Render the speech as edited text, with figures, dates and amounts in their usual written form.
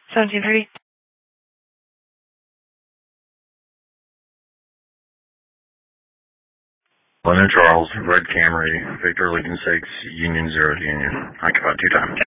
1730. London Charles, Red Camry, Victor Lincoln 6, Union 0 to Union. Occupied 2 times.